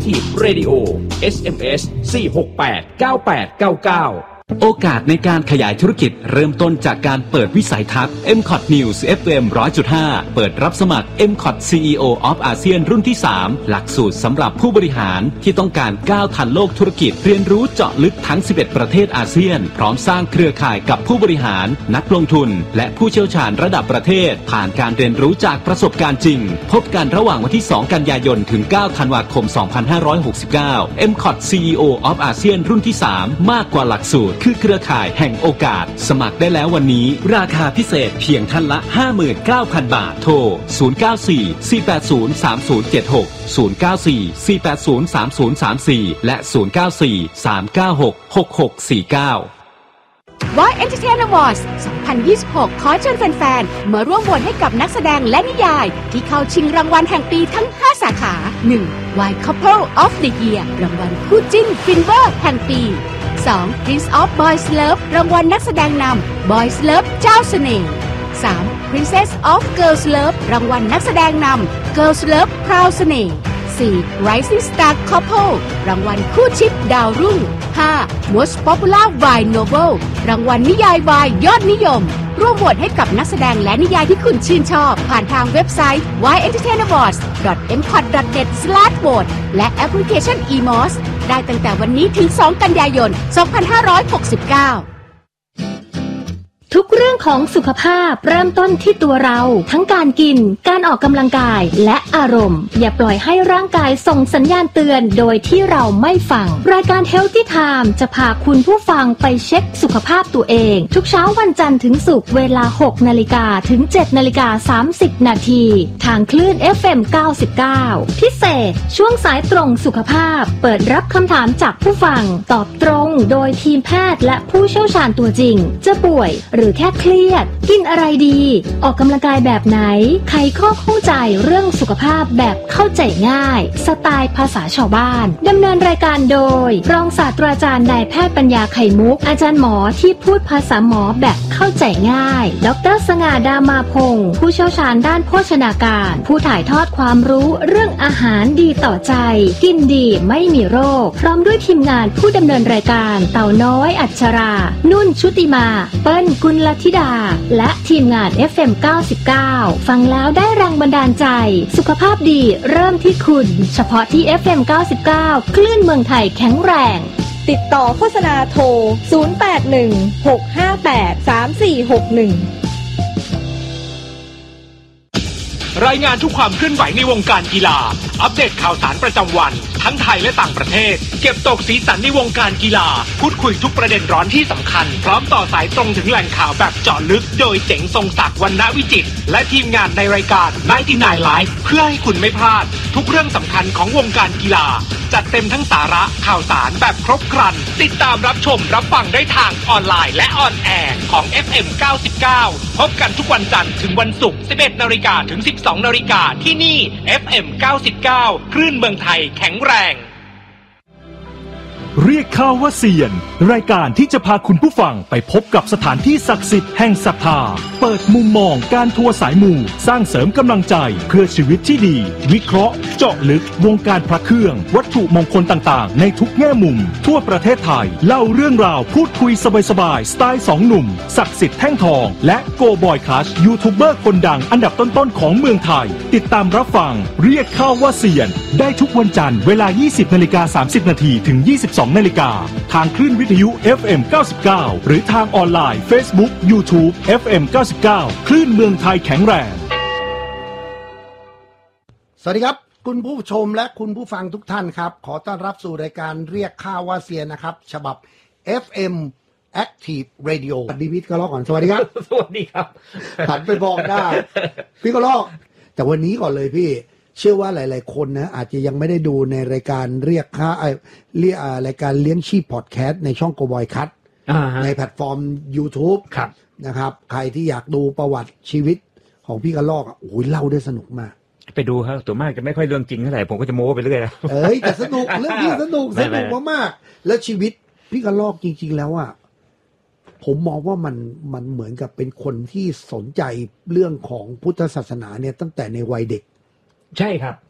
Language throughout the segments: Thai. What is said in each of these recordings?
Active Radio SMS 4689899 โอกาสในการขยายธุรกิจเริ่มต้นจากการเปิดวิสัยทัศน์ MCOT News FM 100.5 เปิดรับสมัคร MCOT CEO of ASEAN รุ่นที่ 3 หลักสูตรสำหรับผู้บริหารที่ต้องการก้าวทันโลกธุรกิจเรียนรู้เจาะลึกทั้ง 11 ประเทศอาเซียนพร้อมสร้างเครือข่ายกับผู้บริหารนักลงทุนและผู้เชี่ยวชาญระดับประเทศผ่านการเรียนรู้จากประสบการณ์จริงพบกันระหว่างวันที่ 2 กันยายนถึง 9 ธันวาคม 2569 MCOT CEO of ASEAN รุ่นที่ 3 มากกว่าหลักสูตรคือเครือข่ายแห่งโอกาสสมัครได้แล้ววันนี้ราคาพิเศษเพียงท่านละ 59,000 บาทโทร 0944803076 0944803034 และ 0943966649 Voice Entertainment Awards 2026 ขอเชิญแฟนๆมาร่วมโหวตให้กับนักแสดงและนิยายที่เข้าชิงรางวัลแห่งปีทั้ง 5 สาขา 1. Why Couple of the Year รางวัลคู่จิ้นฟินเวอร์แห่งปี 2. Prince of Boys Love รางวัลนักแสดงนำ Boys Love เจ้าเสน่ห์ 3. Princess of Girls Love รางวัลนักแสดงนำ Girls Love พราวเสน่ห์ 4. Rising Star Couple รางวัลคู่ชิปดาวรุ่ง 5. Most Popular Wine Novel รางวัลนิยายวายยอดนิยมร่วมโหวตให้กับนักแสดงและนิยายที่คุณชื่นชอบผ่านทางเว็บไซต์ wyentertainawards.mcot.net/vote และแอปพลิเคชัน eMOS ได้ตั้งแต่วันนี้ถึง 2 กันยายน 2569 ทุกเรื่องของสุขภาพเริ่มต้นที่ตัวเราทั้งการกินการออกกำลังกายและอารมณ์อย่าปล่อยให้ร่างกายส่งสัญญาณเตือนโดยที่เราไม่ฟังรายการ Healthy Time จะพาคุณผู้ฟังไปเช็คสุขภาพตัวเองทุกเช้าวันจันทร์ถึงศุกร์เวลา 6 นาฬิกาถึง 7 นาฬิกา 30 นาทีทางคลื่น FM 99พิเศษช่วงสายตรงสุขภาพเปิดรับคำถามจากผู้ฟังตอบตรงโดยทีมแพทย์และผู้เชี่ยวชาญตัวจริงจะป่วยหรือแค่เครียดกินอะไรดีออกกำลังกายแบบไหนไขข้อข้องใจเรื่องสุขภาพแบบเข้าใจง่ายสไตล์ภาษาชาวบ้านดำเนินรายการโดยรองศาสตราจารย์นายแพทย์ปัญญาไข่มุกอาจารย์หมอที่พูดภาษาหมอแบบเข้าใจง่ายดร.สง่าดามาพงศ์ผู้เชี่ยวชาญด้านโภชนาการผู้ถ่ายทอดความรู้เรื่องอาหารดีต่อใจกินดีไม่มีโรคพร้อมด้วยทีมงานผู้ดำเนินรายการเต่าน้อยอัชรานุ่นชุติมาเปิ้ลกุลธิดาและทีมงาน FM 99ฟังแล้วได้แรงบันดาลใจสุขภาพดีเริ่มที่คุณเฉพาะที่ FM 99คลื่นเมืองไทยแข็งแรงติดต่อโฆษณาโทร0816583461 รายงานทุกความเคลื่อนไหวในวงการกีฬาอัปเดตข่าวสารประจำวันทั้งไทยและต่างประเทศเก็บตกสีสันในวงการกีฬาพูดคุยทุกประเด็นร้อนที่สำคัญพร้อมต่อสายตรงถึงแหล่งข่าวแบบเจาะลึกโดยเจ๋งทรงศักดิ์วรรณวิจิตรและทีมงานในรายการ99 Live เพื่อให้คุณไม่พลาดทุกเรื่องสำคัญของวงการกีฬาจัดเต็มทั้งสาระข่าวสารแบบครบครันติดตามรับชมรับฟังได้ทางออนไลน์และออนแอร์ของ FM 99พบกันทุกวันจันทร์ถึงวันศุกร์ 11:00 นถึง 12:00 นที่นี่ FM 99คลื่นเมืองไทยแข็งแรงเรียกข้าว่าเซียนรายการที่จะพาคุณผู้ฟังไปพบกับสถานที่ศักดิ์สิทธิ์แห่งศรัทธาเปิดมุมมองการทัวร์สายมูสร้างเสริมกำลังใจเพื่อชีวิตที่ดีวิเคราะห์เจาะลึกวงการพระเครื่องวัตถุมงคลต่างๆในทุกแง่มุมทั่วประเทศไทยเล่าเรื่องราวพูดคุยสบายๆสไตล์2 หนุ่มศักดิ์สิทธิ์แท่งทองและโกบอยคัชยูทูบเบอร์คนดังอันดับต้นๆของเมืองไทยติดตามรับฟังเรียกข้าว่าเซียนได้ทุกวันจันทร์เวลา 20:30 นถึง 22:00 นทางคลื่นวิทยุ FM 99หรือทางออนไลน์ Facebook YouTube FM 99คลื่นเมืองไทยแข็งแรงสวัสดีครับคุณผู้ชมและคุณผู้ฟังทุกท่านครับขอต้อนรับสู่รายการเรียกข้าว่าเซียนนะครับฉบับ FM Active Radio สวัสดีพี่กระลอกก่อนสวัสดีครับสวัสดีครับหันไปบอกได้พี่กระลอกแต่วันนี้ก่อนเลยพี่เชื่อว่าหลายๆคนนะอาจจะยังไม่ได้ดูในรายการเรียกค่ารายการเลี้ยงชีพพอดแคสต์ในช่องโกบอยคัทในแพลตฟอร์ม YouTube นะครับใครที่อยากดูประวัติชีวิตของพี่กระลอกโอ้โหเล่าได้สนุกมากไปดูครับตัวมากจะไม่ค่อยเรื่องจริงเท่าไหร่ผมก็จะโม้ไปเรื่อยนะแต่สนุกเรื่องที่สนุกมากๆแล้วชีวิตพี่กระลอกจริงๆแล้วอ่ะผมมองว่ามันเหมือนกับเป็นคนที่สนใจเรื่องของพุทธศาสนาเนี่ยตั้งแต่ในวัยเด็กใช่ครับ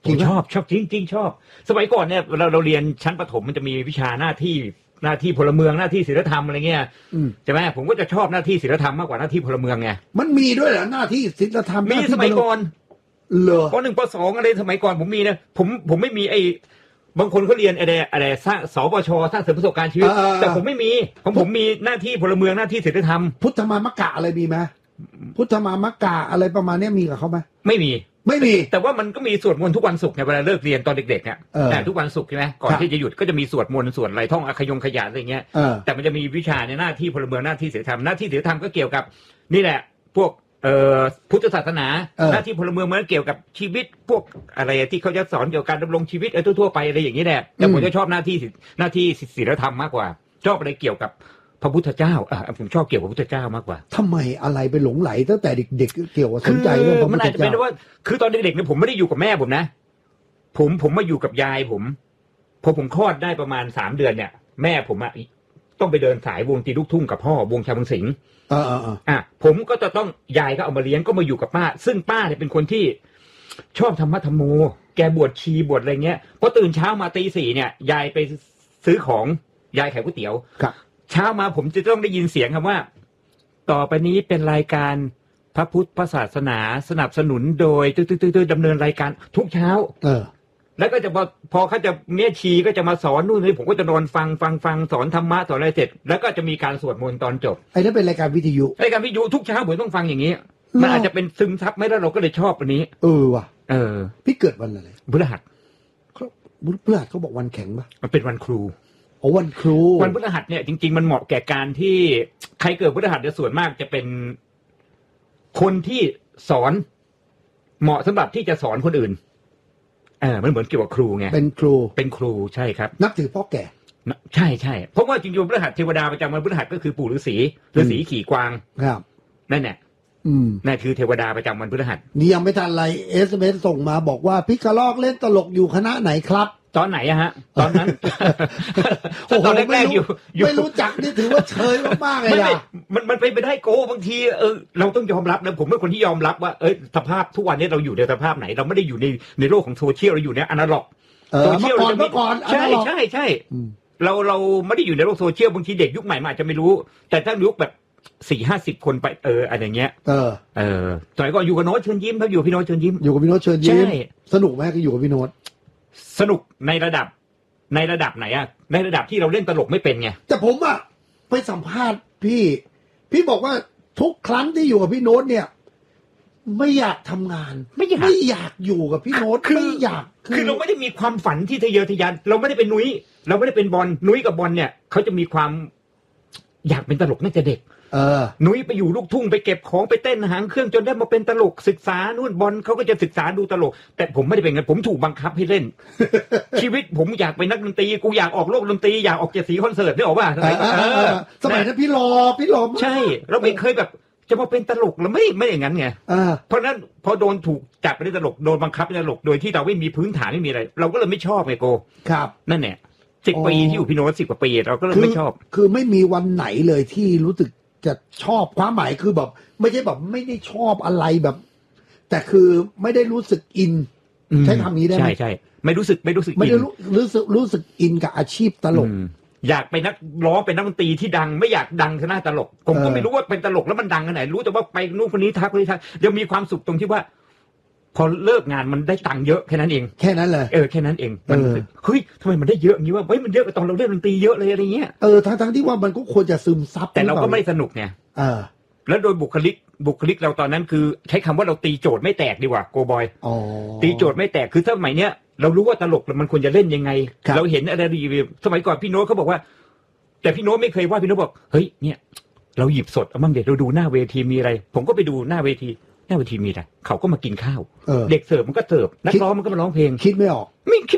ผมชอบจริงชอบสมัยก่อนเนี่ยเราเรียนชั้นประถมมันจะมีวิชาหน้าที่พลเมืองหน้าที่ศีลธรรมอะไรเงี้ยใช่ไหมผมก็จะชอบหน้าที่ศีลธรรมมากกว่าหน้าที่พลเมืองไงมันมีด้วยเหรอหน้าที่ศีลธรรมมีสมัยก่อนเหรอป.1 ป.2อะไรสมัยก่อนผมมีนะผมไม่มีไอ้บางคนเขาเรียนอะไรสร้างสปชสร้างเสริมประสบการณ์ชีวิตแต่ผมไม่มีผมมีหน้าที่พลเมืองหน้าที่ศีลธรรมพุทธมามกะอะไรมีไหมพุทธมามกะอะไรประมาณนี้มีกับเขาไหมไม่มีแต่ว่ามันก็มีสวดมนต์ทุกวันศุกร์ในเวลาเลิกเรียนตอนเด็กๆเนี่ยทุกวันศุกร์ใช่ไหมก่อนที่จะหยุดก็จะมีสวดมนต์สวดอะไรท่องขยะอะไรเงี้ยแต่มันจะมีวิชาในหน้าที่พลเมืองหน้าที่ศีลธรรมหน้าที่ศีลธรรมก็เกี่ยวกับนี่แหละพวกพุทธศาสนาหน้าที่พลเมืองมันเกี่ยวกับชีวิตพวกอะไรที่เขาจะสอนเกี่ยวกับการดำรงชีวิตทั่วไปอะไรอย่างนี้แหละแต่ผมจะชอบหน้าที่ศีลธรรมมากกว่าชอบอะไรเกี่ยวกับพระพุทธเจ้าผมชอบเกี่ยวกับพระพุทธเจ้ามากกว่าทำไมอะไรไปหลงไหลตั้งแต่เด็กๆเกี่ยวกับสนใจเรื่องพระพุทธเจ้ามันอาจจะเป็นว่าคือตอนเด็กๆเนี่ยผมไม่ได้อยู่กับแม่ผมนะผมมาอยู่กับยายผมพอผมคลอดได้ประมาณ3 เดือนเนี่ยแม่ผมต้องไปเดินสายวงตีลูกทุ่งกับพ่อวงชาวบางสิงห์ผมก็จะต้องยายก็เอามาเลี้ยงก็มาอยู่กับป้าซึ่งป้าเนี่ยเป็นคนที่ชอบธรรมะธรรมโมแกบวชชีบวชอะไรเงี้ยพอตื่นเช้ามาตี 4เนี่ยยายไปซื้อของยายขายก๋วยเตี๋ยวเช้ามาผมจะต้องได้ยินเสียงคำว่าต่อไปนี้เป็นรายการพระพุทธศาสนาสนับสนุนโดยดำเนินรายการทุกเช้าแล้วก็จะพอเขาจะเนี่ยชีก็จะมาสอนนู่นนี่ผมก็จะนอนฟังสอนธรรมะสอนอะไรเสร็จแล้วก็จะมีการสวดมนต์ตอนจบไอ้นั่นเป็นรายการวิทยุทุกเช้าผมต้องฟังอย่างนี้มันอาจจะเป็นซึมซับไหมแล้วเราก็เลยชอบอันนี้ว่ะพี่เกิดวันอะไรพฤหัสเขาบอกวันแข็งป่ะมันเป็นวันครูวันครูวันพฤหัสเนี่ยจริงๆมันเหมาะแก่การที่ใครเกิดพฤหัสเนี่ยส่วนมากจะเป็นคนที่สอนเหมาะสำหรับที่จะสอนคนอื่นมันเหมือนเกี่ยวกับครูไงเป็นครูใช่ครับนับถือพ่อแก่ใช่เพราะว่าจริงๆพฤหัสเทวดาประจำวันพฤหัสก็คือปู่ฤาษีขี่กวางครับนั่นแหละนั่นคือเทวดาประจำวันพฤหัสนี่ยังไม่ทันไรSMS ส่งมาบอกว่าพี่กระลอกเล่นตลกอยู่คณะไหนครับตอนไหนฮะตอนนั้นตอนแรกๆอยู่ไม่รู้จักนี่ถือว่าเชยมากๆเลยนะมันไปได้โก้บางทีเราต้องยอมรับนะผมเป็นคนที่ยอมรับว่าสภาพทุกวันนี้เราอยู่ในสภาพไหนเราไม่ได้อยู่ในโลกของโซเชียลเราอยู่ในอนาล็อกโซเชียลเมื่อก่อนใช่เราไม่ได้อยู่ในโลกโซเชียลบางทีเด็กยุคใหม่อาจจะไม่รู้แต่ถ้ายุคแบบ40-50 คนไปอะไรเงี้ยสมัยก่อนอยู่กับโน้ตเชิญยิ้มครับอยู่พี่โน้ตเชิญยิ้มอยู่กับพี่โน้ตเชิญยิ้มสนุกไหมก็อยู่กับพี่โน้ตสนุกในระดับไหนในระดับที่เราเล่นตลกไม่เป็นไงแต่ผมไปสัมภาษณ์พี่บอกว่าทุกครั้งที่อยู่กับพี่โน้ตเนี่ยไม่อยากทำงานไม่อยากอยู่กับพี่โน้ตไม่อยากคือเราไม่ได้มีความฝันที่ทะเยอทะยานเราไม่ได้เป็นนุ้ยเราไม่ได้เป็นบอลนุ้ยกับบอลเนี่ยเขาจะมีความอยากเป็นตลกตั้งแต่เด็กนุ้ยไปอยู่ลูกทุ่งไปเก็บของไปเต้นหางเครื่องจนได้มาเป็นตลกศึกษานู่นบอลเขาก็จะศึกษาดูตลกแต่ผมไม่ได้เป็นงั้นผมถูกบังคับให้เล่น ชีวิตผมอยากเป็นนักดนตรีกูอยากออกโลกดนตรีอยากออกเจ็ดสีคอนเสิร์ตได้ออกป่ะสมัยนั้นพี่รอใช่เราไม่เคยแบบจะมาเป็นตลกเราไม่อย่างนั้นไงเพราะนั้นพอโดนถูกจับไปในตลกโดนบังคับในตลกโดยที่เราไม่มีพื้นฐานไม่มีอะไรเราก็เลยไม่ชอบไงโกครับนั่นแหละ10 ปีที่อยู่พี่โน้ต10 กว่าปีเราก็เลยไม่ชอบคือไม่มีวันไหนเลยที่รู้สึกจะชอบความหมายคือแบบไม่ใช่แบบไม่ได้ชอบอะไรแบบแต่คือไม่ได้รู้สึกอินใช้คำนี้ได้ไหมใช่ไม่รู้สึกไม่ได้รู้สึกอินกับอาชีพตลกอยากเป็นนักร้องเป็นนักดนตรีที่ดังไม่อยากดังคณะตลกผมก็ไม่รู้ว่าเป็นตลกแล้วมันดังขนาดไหนรู้แต่ว่าไปนู่นคนนี้ทักคนนี้ทักยังมีความสุขตรงที่ว่าพอเลิกงานมันได้ตังค์เยอะแค่นั้นเองแค่นั้นเลยแค่นั้นเองมันเฮ้ยทำไมมันได้เยอะอย่างนี้ว่าเฮ้ยมันเยอะกว่าตอนเราเล่นดนตรีเยอะเลยอะไรเงี้ยทั้งที่ว่ามันก็ควรจะซึมซับแต่เราก็ไม่สนุกไงแล้วโดยบุคลิกเราตอนนั้นคือใช้คำว่าเราตีโจทย์ไม่แตกดีกว่าโกบอยตีโจทย์ไม่แตกคือสมัยเนี้ยเรารู้ว่าตลกมันควรจะเล่นยังไงเราเห็นอะไรดีสมัยก่อนพี่โน้ตเขาบอกว่าแต่พี่โน้ตไม่เคยว่าพี่โน้ตบอกเฮ้ยเนี่ยเราหยิบสดเอาบ้างเด็กเราดูหน้าเวทีมีอะไรผมก็ไปดูหน้าเวทีมีอะไรเขาก็มากินข้าวเด็กเสิร์ฟมันก็เสิร์ฟนักร้องมันก็มาร้องเพลงคิดไม่ออก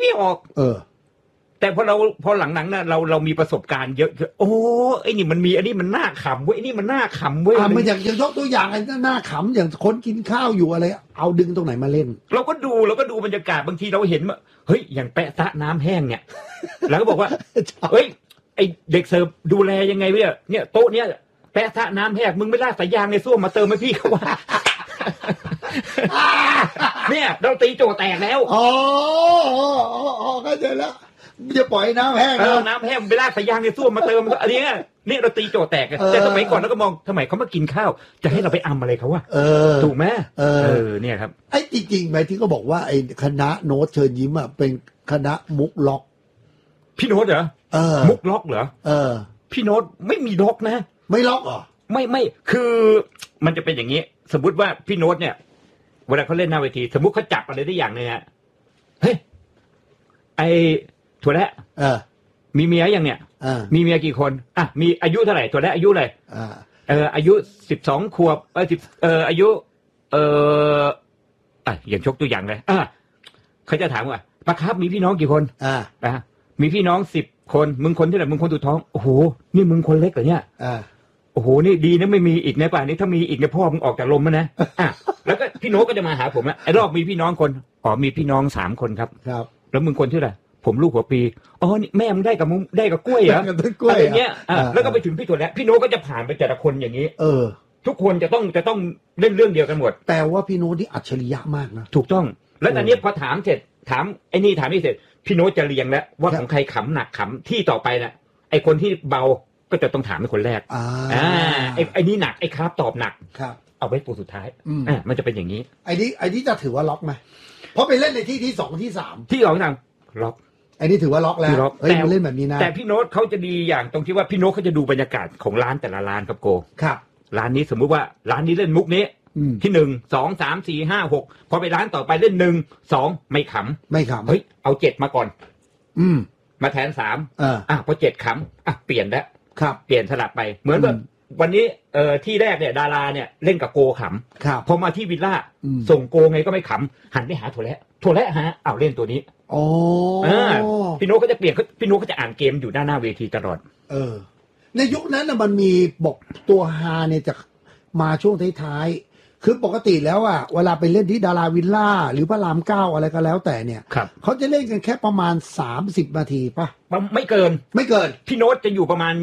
แต่พอหลังๆนะเรามีประสบการณ์เยอะโอ้ไอ้นี่มันมีอันนี้มันน่าขำเว้ยไอ้นี่มันน่าขำเว้ยมันอย่างยกตัวอย่างไอ้น่าขำอย่างคนกินข้าวอยู่อะไรเอาดึงตรงไหนมาเล่นเราก็ดูบรรยากาศบางทีเราเห็นว่าเฮ้ยอย่างแปะซะน้ำแห้งเนี่ยแล้วก็บอกว่าเฮ้ยไอ้เด็กเสิร์ฟดูแลยังไงเนี่ยโต๊ะเนี้ยแปะซะน้ำแห้งมึงไม่ลากสายยางในส้วมมาเติมให้พี่เขาว่าเนี่ยเราตีโจแตกแล้วอ๋อเข้าใจแล้วจะปล่อยน้ำแห้งน้ำแห้งไปลากสายยางในส้วมมาเติมอันนี้นี่เราตีโจแตกแต่สมัยก่อนเราก็มองทำไมเขามากินข้าวจะให้เราไปอำอะไรเขาวะถูกไหมเนี่ยครับไอ้จริงๆไหมที่เขาบอกว่าไอ้คณะโน้ตเชิญยิ้มอ่ะเป็นคณะมุกล็อกพี่โน้ตเหรอมุกล็อกเหรอพี่โน้ตไม่มีล็อกนะไม่ล็อกเหรอไม่คือมันจะเป็นอย่างนี้สมมติว่าพี่โน้ตเนี่ยเวลาเขาเล่นหน้าเวทีสมมติเขาจับอะไรได้อย่างนึงอ่ะเฮ้ยไอ้ถั่วแระมีเมียยังเนี่ยมีเมียกี่คนมีอายุเท่าไหร่ถั่วแระอายุอะไรอายุ12 ขวบอายุอย่างชกตัวอย่างเลยเขาจะถามว่าปะครับมีพี่น้องกี่คนมีพี่น้อง10 คนมึงคนที่ไหนมึงคนสุดท้องโอ้โหนี่มึงคนเล็กเหรอเนี่ยโอ้โหนี่ดีนะไม่มีอีกในป่านี้ถ้ามีอีกในพ่อมึงออกจากลมนะแล้วก็พี่โน้ตก็จะมาหาผมไอ้รอบมีพี่น้องคนมีพี่น้อง3 คนครับแล้วมึงคนที่ไหนผมลูกหัวปีนี่แม่มึงได้กับมึงได้กับกล้วยเหรออะไรเงี้ยแล้วก็ไปถึงพี่ถั่วแระพี่โน้ตก็จะผ่านไปแต่ละคนอย่างนี้ทุกคนจะต้องเล่นเรื่องเดียวกันหมดแต่ว่าพี่โน้ตที่อัจฉริยะมากนะถูกต้องแล้วตอนนี้พอถามเสร็จถามไอ้นี่ถามนี่เสร็จพี่โน้ตจะเรียงแล้วว่าของใครขำหนักขำที่ต่อไปน่ะไอ้คนที่เบาก็จะต้องถามเป็นคนแรกไอ้นี่หนักไอ้ครับตอบหนักเอาไว้ตัวสุดท้ายมันจะเป็นอย่างนี้ไอ้นี่จะถือว่าล็อกไหมเพราะไปเล่นในที่2ที่3 ที่2ทางล็อกไอ้นี่ถือว่าล็อกแล้วแต่เล่นแบบนี้นะแต่พี่โน้ตเขาจะดีอย่างตรงที่ว่าพี่โน้ตเขาจะดูบรรยากาศของร้านแต่ละร้านครับโกครับร้านนี้สมมุติว่าร้านนี้เล่นมุกนี้ที่1 2 3 4 5 6พอไปร้านต่อไปเล่น1 2ไม่ขำเฮ้ยเอา7มาก่อนมาแทน3พอ7ขำเปลี่ยนแล้วเปลี่ยนสลับไปเหมือนแบบวันนี้ที่แรกเนี่ยดาราเนี่ยเล่นกับโกขำพอมาที่วิลล่าส่งโกไงก็ไม่ขำหันไปหาถั่วแระฮะเอาเล่นตัวนี้พี่โน้ตก็จะเปลี่ยนพี่โน้ตก็จะอ่านเกมอยู่ด้านหน้าเวทีตลอดในยุคนั้นมันมีบอกตัวฮาเนี่ยจะมาช่วงท้ายๆคือปกติแล้วเวลาไปเล่นที่ดาราวิลล่าหรือพระราม9อะไรก็แล้วแต่เนี่ยเขาจะเล่นกันแค่ประมาณ30 นาทีป่ะไม่เกินพี่โน้ตจะอยู่ประมาณ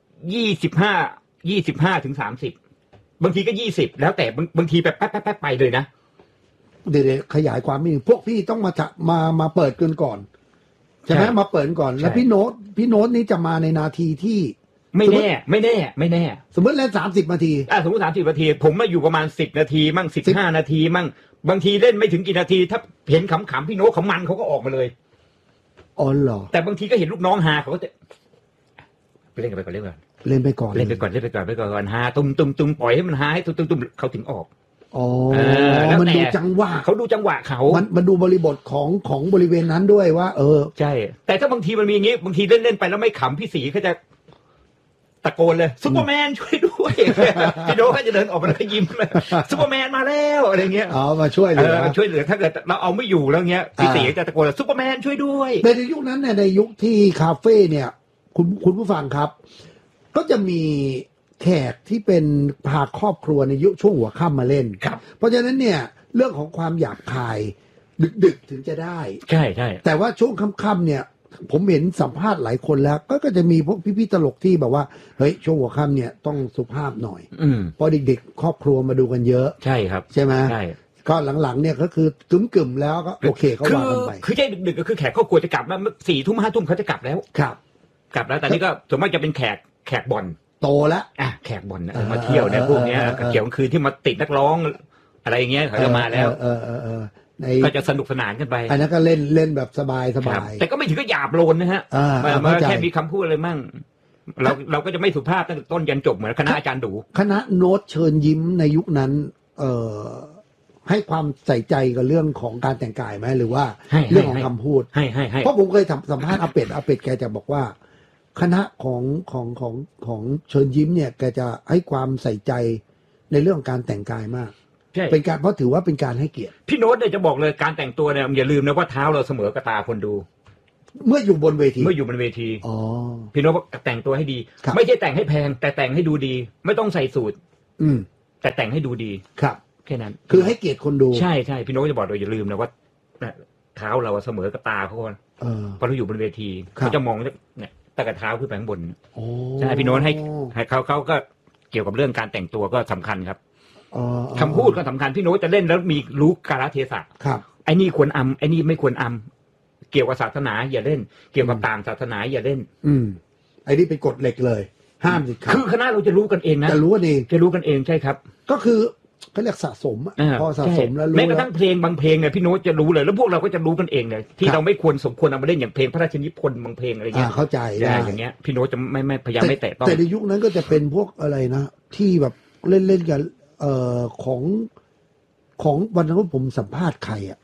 25ถึง30บางทีก็20แล้วแต่บางทีแบบแป๊บๆไปเลยนะเดี๋ยวขยายความนิดนึงพวกพี่ต้องมาเปิดกันก่อนใช่ไหมมาเปิดก่อนแล้วพี่โน้ตนี่จะมาในนาทีที่ไม่แน่สมมติเล่น30 นาทีสมมติ30 นาทีผมมาอยู่ประมาณ10 นาทีมั่ง15 นาทีมั่งบางทีเล่นไม่ถึงกี่นาทีถ้าเห็นขำๆพี่โน้ตเขามันเขาก็ออกมาเลยเหรอแต่บางทีก็เห็นลูกน้องฮาเขาก็จะไปเล่นกันไปก่อนเล่นไปก่อนฮาตุ้มปล่อยให้มันฮาให้ตุ้มเขาถึงออกมันดูจังหวะเขาดูจังหวะเขามันดูบริบทของบริเวณนั้นด้วยว่าใช่แต่ถ้าบางทีมันมีอย่างงี้บางทีเล่นไปแล้วไม่ขำพี่สีเขาจะตะโกนเลยซุปเปอร์แมนช่วยด้วยพี่โน้ตเขาจะเดินออกมาแล้วยิ้มเลยซุปเปอร์แมนมาแล้วอะไรเงี้ยมาช่วยเหลือถ้าเกิดเราเอาไม่อยู่แล้วเงี้ยพี่สีจะตะโกนซุปเปอร์แมนช่วยด้วยในยุคนั้นในยุคที่คาเฟ่เนี่ยคุณผู้ฟังครับก็จะมีแขกที่เป็นพาครอบครัวในยุคช่วงหัวค่ำมาเล่นเพราะฉะนั้นเนี่ยเรื่องของความหยาบคายดึกถึงจะได้ใช่แต่ว่าช่วงค่ำๆเนี่ยผมเห็นสัมภาษณ์หลายคนแล้วก็จะมีพวกพี่ๆตลกที่แบบว่าเฮ้ยช่วงหัวค่ำเนี่ยต้องสุภาพหน่อยเพราะเด็กๆครอบครัวมาดูกันเยอะใช่ครับใช่ไหมใช่ก็หลังๆเนี่ยก็คือกึ่มๆแล้วก็โอเคเขาว่ากันไปคือใช่ดึกๆก็คือแขกครอบครัวจะกลับแล้ว4 ทุ่ม 5 ทุ่มเขาจะกลับแล้วกลับแล้วแต่นี่ก็ส่วนมากจะเป็นแขกบ่อนโตแล้วแขกบ่อนมาเที่ยวเนี่ยพวกเนี้ยเกี่ยวคืนที่มาติดนักร้องอะไรอย่างเงี้ยเขาจะมาแล้วก็จะสนุกสนานกันไปอันนั้นก็เล่นแบบสบายแต่ก็ไม่ถึงก็หยาบโลนนะฮะมาแค่มีคำพูดอะไรมั่งเราก็จะไม่สุภาพตั้งแต่ต้นยันจบเหมือนคณะอาจารย์ดูคณะโน้ตเชิญยิ้มในยุคนั้นให้ความใส่ใจกับเรื่องของการแต่งกายไหมหรือว่าเรื่องของคำพูดให้เพราะผมเคยสัมภาษณ์อาเป็ดแกจะบอกว่าคณะของเชิญยิ้มเนี่ยแกจะให้ความใส่ใจในเรื่องการแต่งกายมากเป็นการเพราะถือว่าเป็นการให้เกียรติพี่โน้ตเนี่ยจะบอกเลยการแต่งตัวเนี่ยอย่าลืมนะว่าเท้าเราเสมอกับตาคนดูเมื่ออยู่บนเวทีพี่โน้ตแต่งตัวให้ดีไม่ใช่แต่งให้แพงแต่แต่งให้ดูดีไม่ต้องใส่สูทแต่แต่งให้ดูดีครับแค่นั้นคือให้เกียรติคนดูใช่พี่โน้ตจะบอกเราอย่าลืมนะว่าเท้าเราเสมอกับตาเขาคนพอเราอยู่บนเวทีเขาจะมองเนี่ยตั้งแต่เท้าขึ้นไปข้างบนใช่พี่โน้ตให้เขาก็เกี่ยวกับเรื่องการแต่งตัวก็สำคัญครับคำพูดก็สำคัญพี่โน้ตจะเล่นแล้วมีรู้กาลเทศะครับไอ้นี่ควรไอ้นี่ไม่ควรเกี่ยวกับศาสนาอย่าเล่นเกี่ยวกับต่างศาสนาอย่าเล่นไอ้นี่เป็นกฎเหล็กเลยห้ามสิครับคือคณะเราจะรู้กันเองนะจะรู้กันเองใช่ครับก็คือเขาเรียกสะสมพอสะสมแล้วรู้แม้กระทั่งเพลงบางเพลงเนี่ยพี่โน้ตจะรู้เลยแล้วพวกเราก็จะรู้กันเองเลยที่เราไม่ควรสมควรเอามาเล่นอย่างเพลงพระราชนิพนธ์บางเพลงอะไรเงี้ยเข้าใจได้อย่างเงี้ยพี่โน้ตจะไม่พยายามไม่แตะต้องแต่ในยุคนั้นก็จะเป็นพวกอะไรนะที่แบบเล่นกันของวันนั้นผมสัมภาษณ์ใครอ่ะ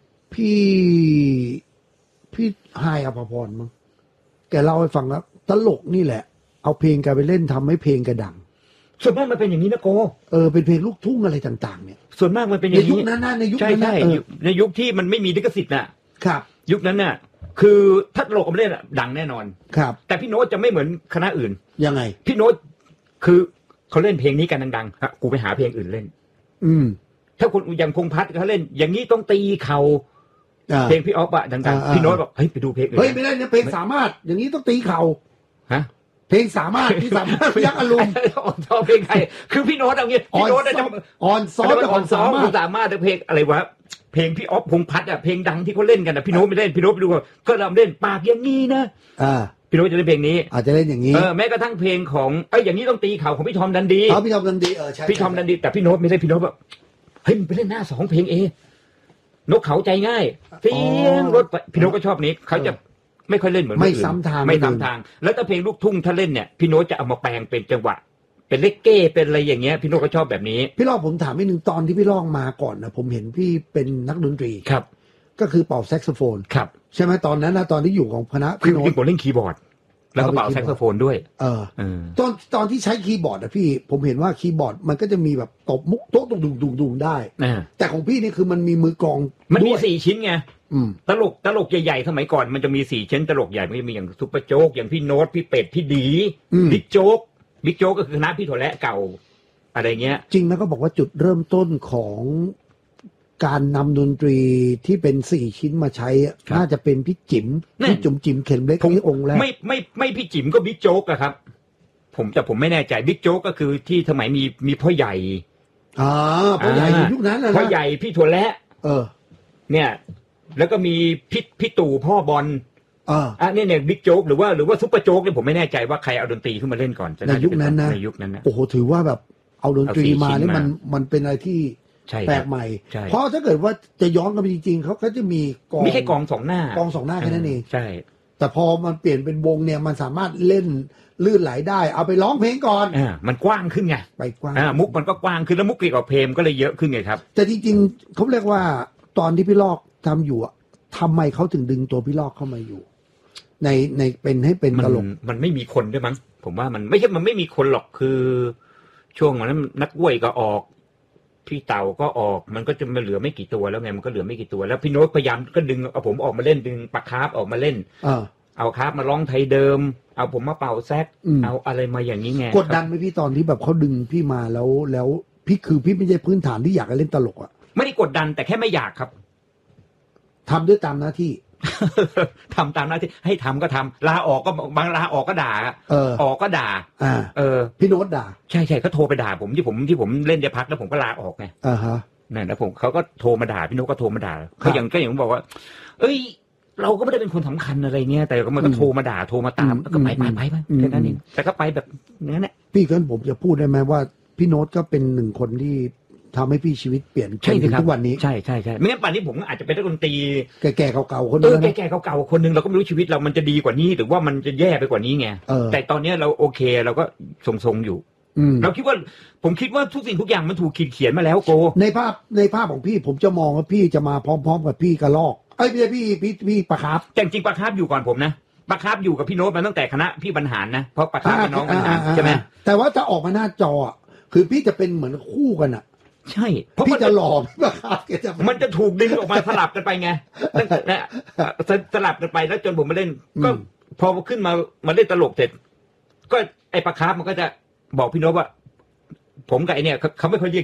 พี่ไฮอภพรมั้งแกเล่าให้ฟังแล้วตลกนี่แหละเอาเพลงแกไปเล่นทำให้เพลงแกดังส่วนมากมันเป็นอย่างนี้นะโกเป็นเพลงลูกทุ่งอะไรต่างๆเนี่ยส่วนมากมันเป็นอย่างนี้ในยุคนั้นในยุคนั้นใช่ในยุคที่มันไม่มีลิขสิทธิ์น่ะครับยุคนั้นน่ะคือถ้าตลกเอาไปเล่นดังแน่นอนครับแต่พี่โน้ตจะไม่เหมือนคณะอื่นยังไงพี่โน้ตคือเขาเล่นเพลงนี้กันดังๆกูไปหาเพลงอื่นเล่นถ้าคนอย่างพงษ์พัฒน์เขาเล่นอย่างนี้ต้องตีเข่าเพลงพี่ออฟอะดังๆพี่โน้ตบอกเฮ้ยไปดูเพลงอื่นเฮ้ยไม่ได้เนี่ยเพลงสามารถอย่างนี้ต้องตีเข่าฮะเพลงสามารถที่สามารถยักอารมณ์ชอบเพลงใครคือพี่โน้ตเอางี้พี่โน้ตจะอ่อนซ้อมอ่อนสามารถเพลงอะไรวะเพลงพี่ออฟพงษ์พัฒน์อะเพลงดังที่เขาเล่นกันอะพี่โน้ตไม่เล่นพี่โน้ตไปดูก็เราเล่นปากอย่างนี้นะพี่โน้ตจะเล่นเพลงนี้อาจจะเล่นอย่างนี้แม้กระทั่งเพลงของอย่างนี้ต้องตีเข่าของพี่ทอมดันดีพี่ทอมดันดีใช่พี่ทอมดันดีแต่พี่โน้ตไม่ได้พี่โน้ตแบบเฮ้ยไปเล่นหน้า2เพลงนกเขาใจง่ายเสียงรถพี่โน้ตก็ชอบนี้เขาจะไม่ค่อยเล่นเหมือนไม่ซ้ำทางแล้วถ้าเพลงลูกทุ่งถ้าเล่นเนี่ยพี่โน้ตจะเอามาแปลงเป็นจังหวะเป็นเลกเก้เป็นอะไรอย่างเงี้ยพี่โน้ตก็ชอบแบบนี้พี่ลองผมถามนิดนึงตอนที่พี่ลองมาก่อนนะผมเห็นพี่เป็นนักดนตรีครับก็คือเป่าแซกโซโฟนครับใช่ไหมตอนนั้นนะตอนที่อยู่ของคณะพี่โน้ตผมเล่นคีย์บอร์ดแล้วก็เป่าแซกโซโฟนด้วยตอนที่ใช้คีย์บอร์ดอะพี่ผมเห็นว่าคีย์บอร์ดมันก็จะมีแบบตบมุกโต๊ะดุงได้แต่ของพี่นี่คือมันมีมือกลองมันมี4ชิ้นไงตลกใหญ่ๆสมัยก่อนมันจะมี4ชิ้นตลกใหญ่มันจะมีอย่างซุปเปอร์โจ๊กอย่างพี่โน้ตพี่เป็ดพี่ดีบิ๊กโจ๊กก็คือคณะพี่ถั่วแระเก่าอะไรเงี้ยจริงแล้วก็บอกว่าจุดเริ่มต้นของการนำดนตรีที่เป็น4ชิ้นมาใช้น่าจะเป็นพี่จิ๋มเข็มเล็กนี่องค์แรกไม่พี่จิ๋มก็บิ๊กโจ๊กอะครับผมไม่แน่ใจบิ๊กโจ๊กก็คือที่สมัยมีพ่อใหญ่พ่อใหญ่ยุคนั้นนะพ่อใหญ่พี่ถั่วแระเนี่ยแล้วก็มีพี่ตู่พ่อบอลเนี่ยบิ๊กโจ๊กหรือว่าซุปเปอร์โจ๊กเนี่ยผมไม่แน่ใจว่าใครเอาดนตรีขึ้นมาเล่นก่อนในยุคนั้นนะโอ้โหถือว่าแบบเอาดนตรีมานี่มันเป็นอะไรที่แปลกใหม่เพราะถ้าเกิดว่าจะย้อนกันไปจริงๆเขาก็จะมีแค่กอง2 หน้ากอง2 หน้าแค่นั้นเองใช่แต่พอมันเปลี่ยนเป็นวงเนี่ยมันสามารถเล่นลื่นไหลได้เอาไปร้องเพลงก่อนมันกว้างขึ้นไงไปกว้างมุกมันก็กว้างขึ้นแล้วมุกเกี่ยวกับเพลงก็เลยเยอะขึ้นไงครับแต่จริงๆเขาเรียกว่าตอนที่พี่ลอกทำอยู่ทำไมเขาถึงดึงตัวพี่ลอกเข้ามาอยู่ในเป็นให้เป็นตลกมันไม่มีคนด้วยมั้งผมว่ามันไม่ใช่มันไม่มีคนหรอกคือช่วงนั้นนักกล้วยก็ออกพี่เต่าก็ออกมันก็จะมาเหลือไม่กี่ตัวแล้วไงมันก็เหลือไม่กี่ตัวแล้วพี่โน้ตพยายามก็ดึงเอาผมออกมาเล่นดึงปากคาร์ฟออกมาเล่นเอาคาร์ฟมาร้องไทยเดิมเอาผมมาเป่าแซกเอาอะไรมาอย่างนี้ไงกดดันไหมพี่ตอนที่แบบเขาดึงพี่มาแล้วพี่ไม่ใช่พื้นฐานที่อยากจะเล่นตลกอ่ะไม่ได้กดดันแต่แค่ไม่อยากครับทำด้วยตามหน้าที่ทำตามหน้าที่ให้ทำก็ทำลาออกก็บางลาออกก็ด่าออกก็ด่าพี่โน้ตด่าใช่เขาโทรไปด่าผมที่ผมเล่นจะพักแล้วผมก็ลาออกไงนั่นนะเขาก็โทรมาด่าพี่โน้ตก็โทรมาด่าเขาอย่างบอกว่าเอ้ยเราก็ไม่ได้เป็นคนสำคัญอะไรเงี้ยแต่มันก็โทรมาด่าโทรมาตามก็ไปแค่นั้นเองแต่ก็ไปแบบนั้นแหละพี่กันผมจะพูดได้ไหมว่าพี่โน้ตก็เป็นหนึ่งคนที่ทำให้พี่ชีวิตเปลี่ยนจนถึงทุกวันนี้ใช่ไม่งั้นป่านนี้ผมอาจจะเป็นนักดนตรีแก่ๆเก่าๆคนนึงแก่ๆเก่าๆคนนึงเราก็ไม่รู้ชีวิตเรามันจะดีกว่านี้หรือว่ามันจะแย่ไปกว่านี้ไงแต่ตอนนี้เราโอเคเราก็ทรงๆอยู่เราคิดว่าผมคิดว่าทุกสิ่งทุกอย่างมันถูกเขียนมาแล้วโกในภาพของพี่ผมจะมองว่าพี่จะมาพร้อมๆกับพี่กระลอกพี่ปะครับแต่จริงปะครับอยู่ก่อนผมนะปะครับอยู่กับพี่โน้ตมาตั้งแต่คณะพี่บรรหารนะเพราะปะครับเป็นน้องบรรหารใช่ไหมแต่ว่าจะออกมาหน้าจอคือพี่จะเป็นเหมือนคู่กันอ่ะใช่เพราะพี่จะหลอกมันจะถูกดึงออกมาสลับกันไปไงสลับกันไปแล้วจนผมมาเล่นก็พอขึ้นมาเล่นตลกเสร็จก็ไอ้ปะครับมันก็จะบอกพี่โน้ตว่าผมกับไอ้เนี่ยเขาไม่ค่อยเรียก